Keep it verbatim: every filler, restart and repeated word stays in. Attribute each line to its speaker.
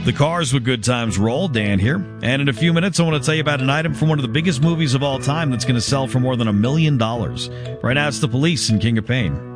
Speaker 1: The Cars with Good Times roll. Dan here. And in a few minutes, I want to tell you about an item from one of the biggest movies of all time that's going to sell for more than a million dollars. Right now, it's The Police in King of Pain.